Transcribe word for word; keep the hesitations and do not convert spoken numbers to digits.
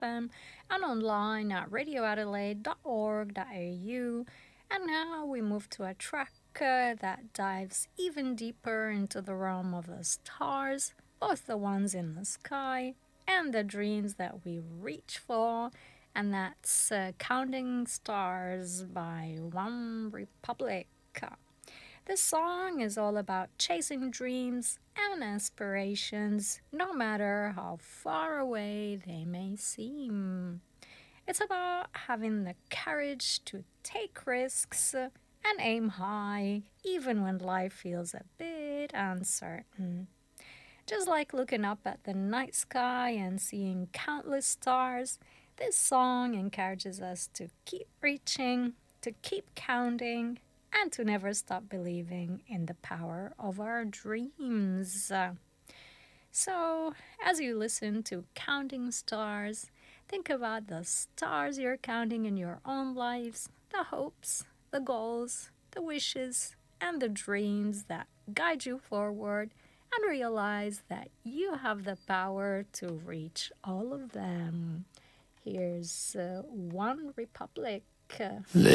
M and online at radio adelaide dot org dot a u. And now we move to a track uh, that dives even deeper into the realm of the stars, both the ones in the sky and the dreams that we reach for. And that's uh, Counting Stars by One Republic. This song is all about chasing dreams and aspirations, no matter how far away they may seem. It's about having the courage to take risks and aim high, even when life feels a bit uncertain. Just like looking up at the night sky and seeing countless stars, this song encourages us to keep reaching, to keep counting, and to never stop believing in the power of our dreams. So, as you listen to Counting Stars, think about the stars you're counting in your own lives, the hopes, the goals, the wishes, and the dreams that guide you forward, and realize that you have the power to reach all of them. Here's uh, One Republic.